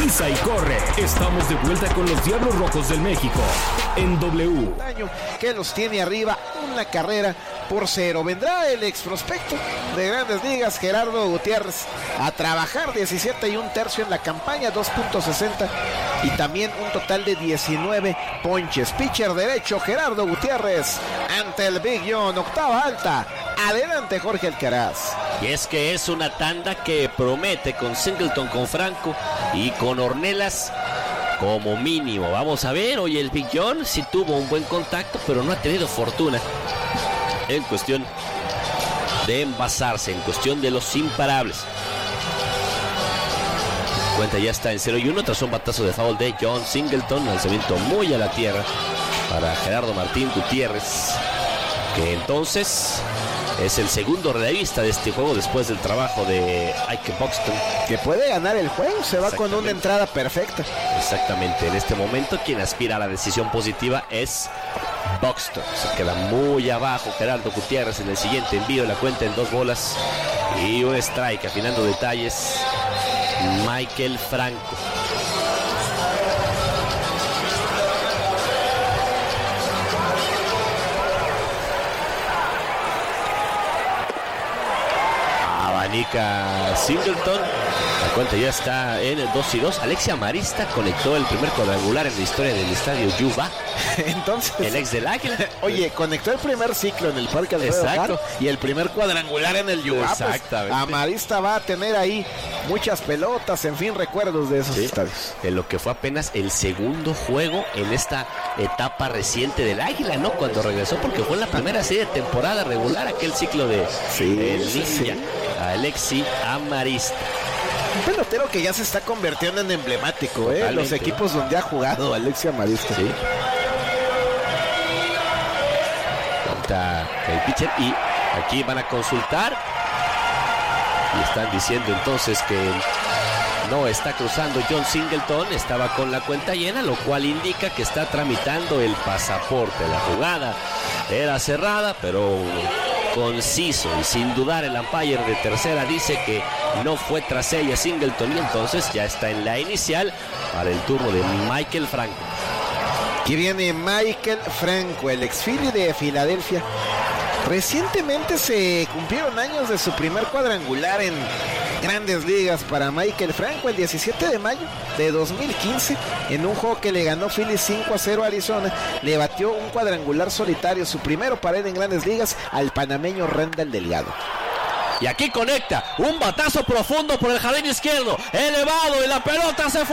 pisa y corre. Estamos de vuelta con los Diablos Rojos del México en W. Año que los tiene arriba 1-0. Vendrá el ex prospecto de Grandes Ligas, Gerardo Gutiérrez, a trabajar 17 1/3 en la campaña, 2.60 y también un total de 19 ponches. Pitcher derecho, Gerardo Gutiérrez, ante el Big John, octava alta. Adelante, Jorge Alcaraz. Y es que es una tanda que promete con Singleton, con Franco y con Ornelas como mínimo. Vamos a ver, hoy el Big John sí tuvo un buen contacto, pero no ha tenido fortuna en cuestión de envasarse, en cuestión de los imparables. Cuenta ya está en 0-1 tras un batazo de foul de John Singleton. Lanzamiento muy a la tierra para Gerardo Martín Gutiérrez, que entonces es el segundo relevista de este juego después del trabajo de Ike Buxton, que puede ganar el juego, se va con una entrada perfecta. Exactamente, en este momento quien aspira a la decisión positiva es Buxton. Se queda muy abajo Gerardo Gutiérrez en el siguiente envío, la cuenta en 2 bolas y un strike. Afinando detalles, Michael Franco. Abanica Singleton. La cuenta ya está en 2-2. Alexia Marista conectó el primer cuadrangular en la historia del estadio Yuba. Entonces, el ex del Águila. Oye, conectó el primer ciclo en el Parque Alfredo Harp y el primer cuadrangular en el Yuba. Exactamente. Pues, Marista va a tener ahí muchas pelotas, en fin, recuerdos de esos estadios. En lo que fue apenas el segundo juego en esta etapa reciente del Águila, ¿no? Cuando regresó, porque fue la primera serie de temporada regular, aquel ciclo de Ninja, Alexi Amarista. Un pelotero que ya se está convirtiendo en emblemático, los equipos donde ha jugado Alexia Marista. Sí. Contra el pitcher y aquí van a consultar y están diciendo entonces que no está cruzando John Singleton, estaba con la cuenta llena, lo cual indica que está tramitando el pasaporte. La jugada era cerrada, pero conciso, y sin dudar el umpire de tercera dice que no fue tras ella Singleton, y entonces ya está en la inicial para el turno de Michael Franco. Aquí viene Michael Franco, el ex-Philly de Filadelfia. Recientemente se cumplieron años de su primer cuadrangular en Grandes Ligas para Michael Franco, el 17 de mayo de 2015, en un juego que le ganó Phillies 5-0 a Arizona. Le batió un cuadrangular solitario, su primero para él en Grandes Ligas, al panameño Rendell Delgado. Y aquí conecta un batazo profundo por el jardín izquierdo, elevado, y la pelota se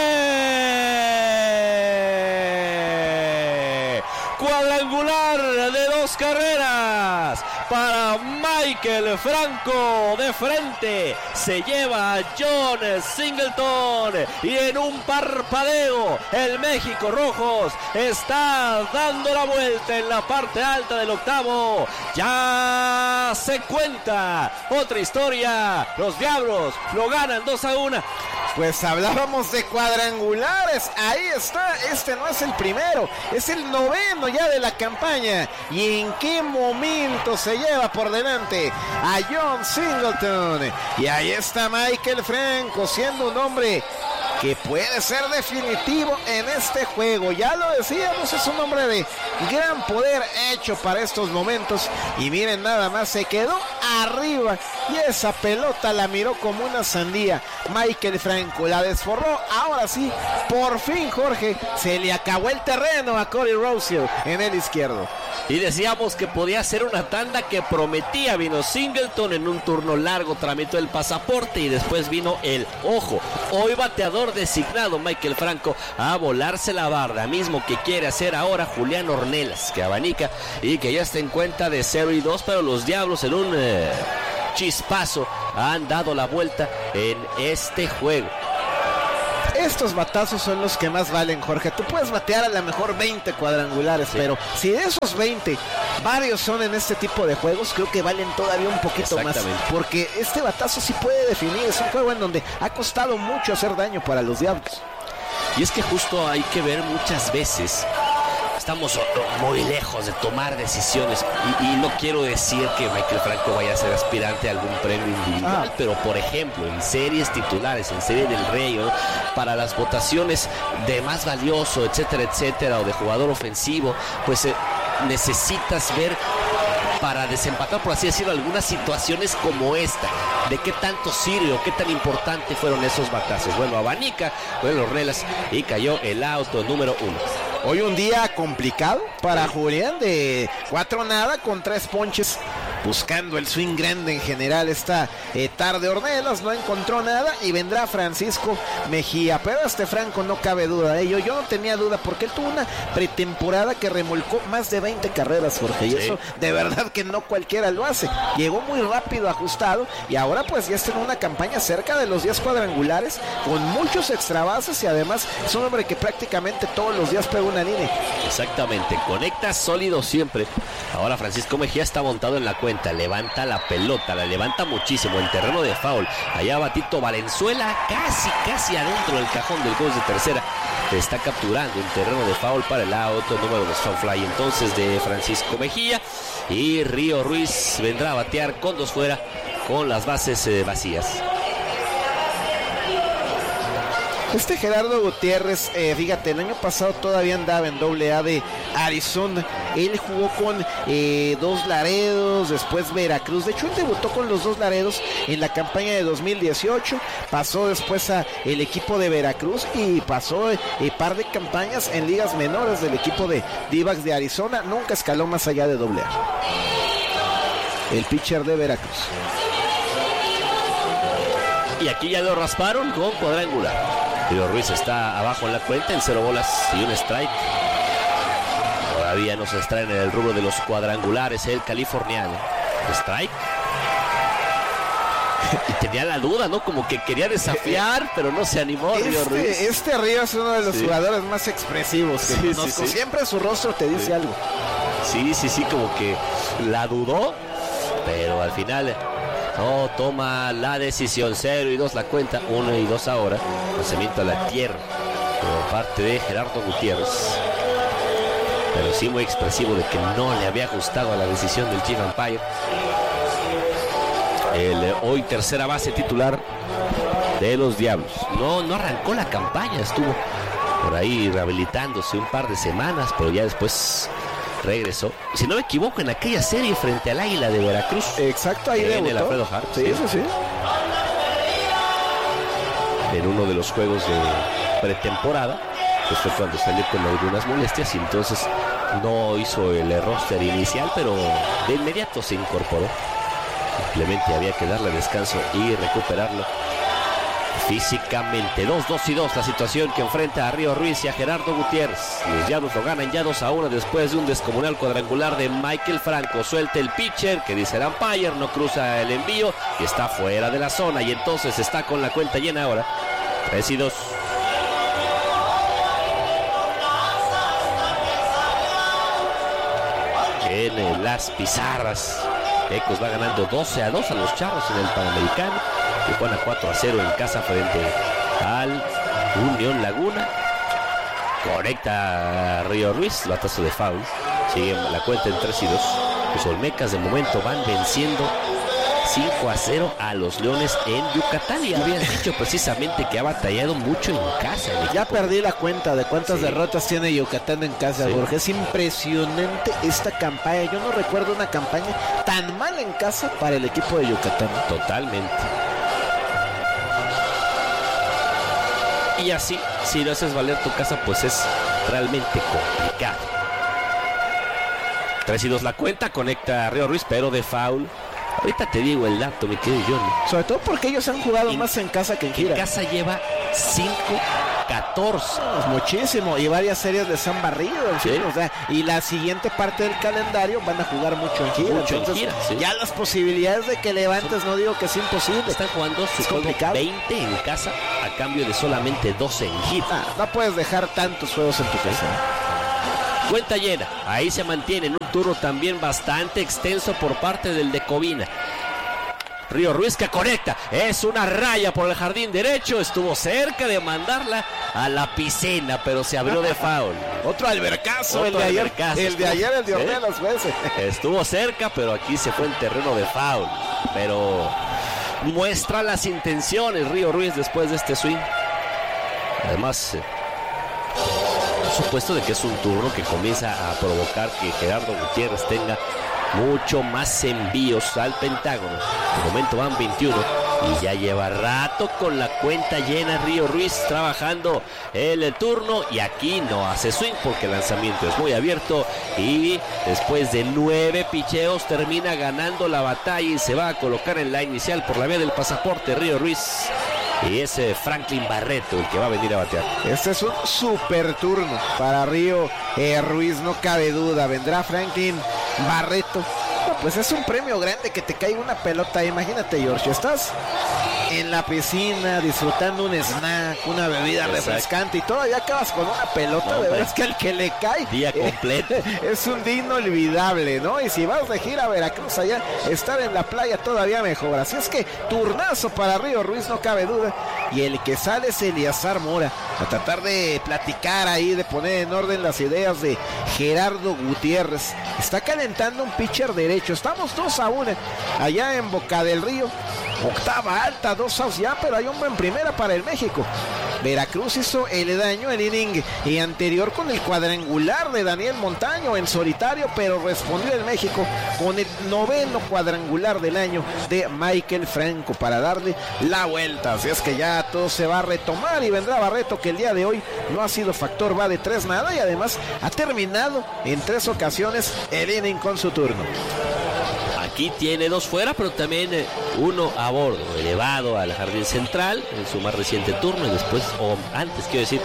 fue. Cuadrangular de 2 carreras para Michael Franco. De frente se lleva a John Singleton, y en un parpadeo el México Rojos está dando la vuelta en la parte alta del octavo. Ya se cuenta otra historia, los Diablos lo ganan 2-1. Pues hablábamos de cuadrangulares, ahí está, este no es el primero, es el noveno ya de la campaña. ¿Y en qué momento se lleva por delante a John Singleton? Y ahí está Michael Franco, siendo un hombre que puede ser definitivo en este juego. Ya lo decíamos, es un hombre de gran poder hecho para estos momentos. Y miren, nada más se quedó arriba y esa pelota la miró como una sandía. Michael Franco la desforró. Ahora sí, por fin, Jorge, se le acabó el terreno a Cody Rozier en el izquierdo. Y decíamos que podía ser una tanda que prometía. Vino Singleton en un turno largo, tramitó el pasaporte y después vino el ojo. Hoy bateador designado Michael Franco a volarse la barda, mismo que quiere hacer ahora Julián Ornelas, que abanica y que ya está en cuenta de 0-2, pero los Diablos en un chispazo han dado la vuelta en este juego. Estos batazos son los que más valen, Jorge. Tú puedes batear a lo mejor 20 cuadrangulares, sí, pero si de esos 20, varios son en este tipo de juegos, creo que valen todavía un poquito más. Porque este batazo sí puede definir. Es un juego en donde ha costado mucho hacer daño para los Diablos. Y es que justo hay que ver muchas veces, estamos muy lejos de tomar decisiones. Y no quiero decir que Michael Franco vaya a ser aspirante a algún premio individual, pero por ejemplo, en series titulares, en Serie del Rey, ¿no? Para las votaciones de más valioso, etcétera, etcétera, o de jugador ofensivo, pues necesitas ver para desempatar, por así decirlo, algunas situaciones como esta, de qué tanto sirve o qué tan importante fueron esos batazos. Bueno, abanica, los relas y cayó el auto número 1. Hoy un día complicado para Julián, de 4-0 con 3 ponches, buscando el swing grande en general esta tarde. Ornelas no encontró nada y vendrá Francisco Mejía, pero Franco no cabe duda de ello. Yo no tenía duda porque él tuvo una pretemporada que remolcó más de 20 carreras, Jorge, y eso de verdad que no cualquiera lo hace. Llegó muy rápido, ajustado, y ahora pues ya está en una campaña cerca de los 10 cuadrangulares, con muchos extra bases, y además es un hombre que prácticamente todos los días pega una línea. Exactamente, conecta sólido siempre. Ahora Francisco Mejía está montado en la cuenta, levanta la pelota, la levanta muchísimo en terreno de foul. Allá va Tito Valenzuela, casi adentro del cajón del gol de tercera. Está capturando en terreno de foul para el auto número de Soundfly entonces de Francisco Mejía. Y Río Ruiz vendrá a batear con 2 fuera, con las bases vacías. Gerardo Gutiérrez, fíjate, el año pasado todavía andaba en AA de Arizona. Él jugó con 2 Laredos, después Veracruz. De hecho, él debutó con los 2 Laredos en la campaña de 2018. Pasó después a el equipo de Veracruz y pasó par de campañas en ligas menores del equipo de D-backs de Arizona. Nunca escaló más allá de AA. El pitcher de Veracruz. Y aquí ya lo rasparon con cuadrangular. Río Ruiz está abajo en la cuenta en 0 bolas y un strike. Todavía no se extrae en el rubro de los cuadrangulares el californiano. Strike. Y tenía la duda, ¿no? Como que quería desafiar, pero no se animó Río Ruiz. Río es uno de los jugadores más expresivos que conozco. Siempre su rostro te dice algo. Sí, como que la dudó, pero al final no toma la decisión. 0-2 la cuenta, 1-2 ahora. Lanzamiento a la tierra por parte de Gerardo Gutiérrez, pero sí muy expresivo de que no le había gustado a la decisión del Chief Umpire. El hoy tercera base titular de los Diablos no arrancó la campaña, estuvo por ahí rehabilitándose un par de semanas, pero ya después regresó, si no me equivoco, en aquella serie frente al Águila de Veracruz. Exacto, ahí en el Alfredo Hart. Sí. En uno de los juegos de pretemporada, pues fue cuando salió con algunas molestias y entonces no hizo el roster inicial, pero de inmediato se incorporó. Simplemente había que darle descanso y recuperarlo físicamente. 2-2 la situación que enfrenta a Río Ruiz y a Gerardo Gutiérrez. Los Diablos lo ganan ya 2-1 después de un descomunal cuadrangular de Michael Franco. Suelta el pitcher, que dice el umpire, no cruza el envío y está fuera de la zona, y entonces está con la cuenta llena ahora. 3-2. En las pizarras, Ecos va ganando 12-2 a los Charros en el Panamericano. Tijuana 4-0 en casa frente al Unión Laguna. Conecta a Río Ruiz, batazo de foul. Sigue la cuenta en 3-2. Los Olmecas de momento van venciendo 5-0 a los Leones en Yucatán. Y habías dicho precisamente que ha batallado mucho en casa. Ya perdí la cuenta de cuántas derrotas tiene Yucatán en casa, Jorge. Es impresionante esta campaña. Yo no recuerdo una campaña tan mala en casa para el equipo de Yucatán. Totalmente. Y así, si no haces valer tu casa, pues es realmente complicado. 3-2 la cuenta, conecta a Río Ruiz, pero de foul. Ahorita te digo el dato, mi querido Johnny. Sobre todo porque ellos han jugado más en casa que en gira. En casa lleva 5-14. Es muchísimo. Y varias series les han barrido. En fin, o sea, y la siguiente parte del calendario van a jugar mucho en gira. Entonces, ya las posibilidades de que levantes, no digo que es imposible. Están jugando su juego 20 en casa a cambio de solamente 12 en gira. No puedes dejar tantos juegos en tu casa. Cuenta llena, ahí se mantiene en un turno también bastante extenso por parte del de Covina. Río Ruiz que conecta. Es una raya por el jardín derecho. Estuvo cerca de mandarla a la piscina, pero se abrió de foul. Otro albercazo, el de ayer, el de Ornelas, veces. Estuvo cerca, pero aquí se fue en terreno de foul. Pero muestra las intenciones Río Ruiz después de este swing. Además, por supuesto de que es un turno que comienza a provocar que Gerardo Gutiérrez tenga mucho más envíos al Pentágono. De momento van 21 y ya lleva rato con la cuenta llena Río Ruiz trabajando el turno, y aquí no hace swing porque el lanzamiento es muy abierto, y después de 9 picheos termina ganando la batalla y se va a colocar en la inicial por la vía del pasaporte Río Ruiz. Y es Franklin Barreto el que va a venir a batear. Este es un super turno para Río Ruiz, no cabe duda. Vendrá Franklin Barreto. No, pues es un premio grande que te caiga una pelota. Imagínate, George, estás en la piscina disfrutando un snack, una bebida refrescante, y todavía acabas con una pelota. No, de verdad es que el que le cae día completo es un día inolvidable, ¿no? Y si vas de gira a Veracruz, allá estar en la playa todavía mejor. Así es que turnazo para Río Ruiz, no cabe duda. Y el que sale es Eliazar Mora a tratar de platicar ahí, de poner en orden las ideas de Gerardo Gutiérrez. Está calentando un pitcher derecho. Estamos 2-1 allá en Boca del Río. Octava alta, 2 outs ya, pero hay hombre en primera para el México. Veracruz hizo el daño el inning y anterior con el cuadrangular de Daniel Montaño en solitario, pero respondió el México con el 9º cuadrangular del año de Michael Franco para darle la vuelta. Así es que ya todo se va a retomar y vendrá Barreto, que el día de hoy no ha sido factor, va de 3-0 y además ha terminado en 3 ocasiones el inning con su turno. Aquí tiene 2 fuera, pero también 1 a bordo, elevado al jardín central en su más reciente turno, y después, o antes quiero decir,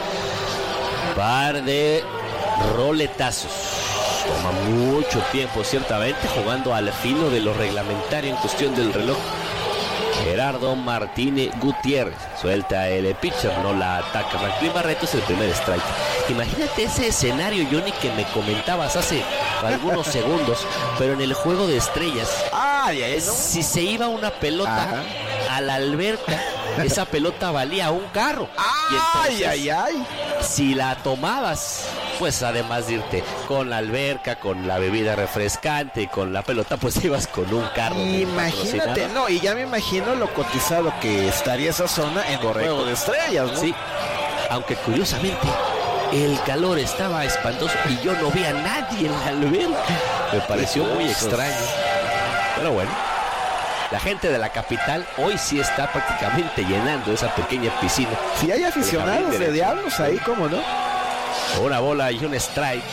par de roletazos. Toma mucho tiempo, ciertamente, jugando al filo de lo reglamentario en cuestión del reloj. Gerardo Martínez Gutiérrez suelta el pitcher, no la ataca. Franklin Barreto es el primer strike. Imagínate ese escenario, Johnny, que me comentabas hace algunos segundos, pero en el Juego de Estrellas, si se iba una pelota a la alberca, esa pelota valía un carro. Y entonces, si la tomabas, pues además de irte con la alberca, con la bebida refrescante y con la pelota, pues ibas con un carro. Imagínate, no, y ya me imagino lo cotizado que estaría esa zona en el Juego de Estrellas, ¿no? Sí, aunque curiosamente el calor estaba espantoso y yo no vi a nadie en la alberca. Me pareció muy extraño. Pero bueno, la gente de la capital hoy sí está prácticamente llenando esa pequeña piscina. Si hay aficionados de Diablos ahí, ¿cómo no? Una bola y un strike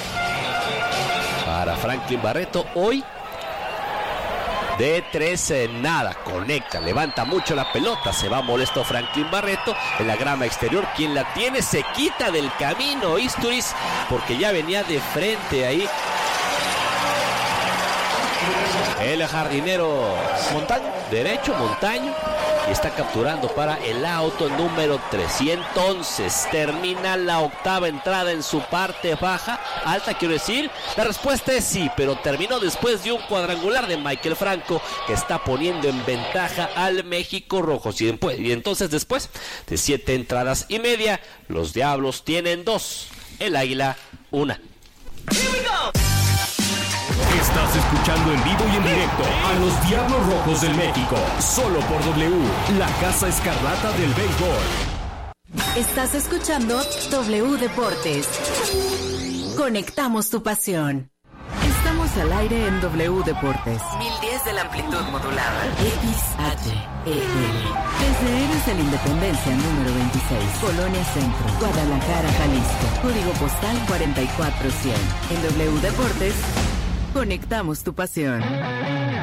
para Franklin Barreto. Hoy de 3-0. Conecta, levanta mucho la pelota. Se va molesto Franklin Barreto en la grama exterior. Quien la tiene se quita del camino Isturiz, porque ya venía de frente ahí el jardinero derecho Montaño, y está capturando para el auto número 3. Y entonces termina la octava entrada en su parte baja, alta quiero decir. La respuesta es sí, pero terminó después de un cuadrangular de Michael Franco, que está poniendo en ventaja al México Rojo. Y entonces después de 7 entradas y media, los Diablos tienen 2, el Águila 1. Estás escuchando en vivo y en directo a los Diablos Rojos del México, solo por W, la Casa Escarlata del Béisbol. Estás escuchando W Deportes. Conectamos tu pasión. Estamos al aire en W Deportes. 1010 de la amplitud modulada. XHEL. Desde Héroes de la Independencia número 26. Colonia Centro, Guadalajara, Jalisco. Código postal 44100. En W Deportes, conectamos tu pasión.